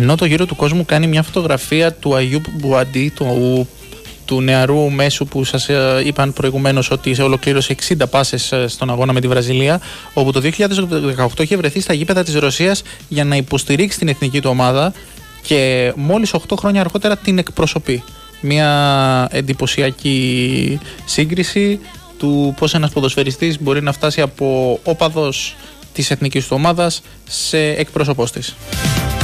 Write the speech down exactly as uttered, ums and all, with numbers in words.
Ενώ το γύρο του κόσμου κάνει μια φωτογραφία του Αγιούπ Μπουαντί, του, του νεαρού μέσου που σας είπαν προηγουμένως ότι ολοκλήρωσε εξήντα πάσες στον αγώνα με τη Βραζιλία, όπου το δύο χιλιάδες δεκαοκτώ είχε βρεθεί στα γήπεδα της Ρωσίας για να υποστηρίξει την εθνική του ομάδα και μόλις οκτώ χρόνια αργότερα την εκπροσωπεί. Μια εντυπωσιακή σύγκριση του πώς ένας ποδοσφαιριστής μπορεί να φτάσει από όπαδος της εθνικής του ομάδας σε εκπρόσωπός της.